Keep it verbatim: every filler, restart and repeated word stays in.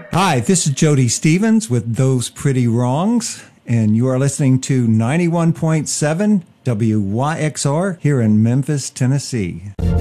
Hi, this is Jody Stevens with Those Pretty Wrongs, and you are listening to ninety-one point seven W Y X R here in Memphis, Tennessee.